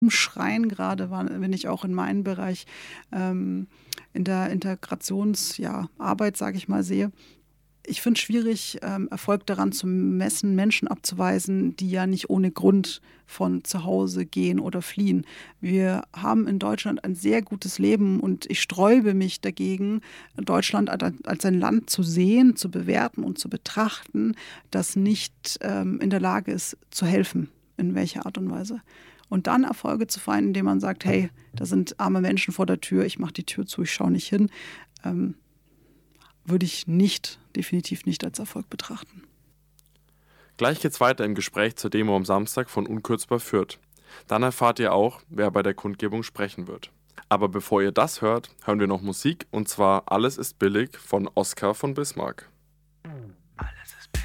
umschreien, gerade wenn ich auch in meinem Bereich in der Integrationsarbeit, sage ich mal, sehe. Ich finde es schwierig, Erfolg daran zu messen, Menschen abzuweisen, die ja nicht ohne Grund von zu Hause gehen oder fliehen. Wir haben in Deutschland ein sehr gutes Leben und ich sträube mich dagegen, Deutschland als ein Land zu sehen, zu bewerten und zu betrachten, das nicht in der Lage ist, zu helfen, in welcher Art und Weise. Und dann Erfolge zu feiern, indem man sagt, hey, da sind arme Menschen vor der Tür, ich mache die Tür zu, ich schaue nicht hin, würde ich definitiv nicht als Erfolg betrachten. Gleich geht's weiter im Gespräch zur Demo am Samstag von Unkürzbar Fürth. Dann erfahrt ihr auch, wer bei der Kundgebung sprechen wird. Aber bevor ihr das hört, hören wir noch Musik, und zwar Alles ist billig von Oskar von Bismarck.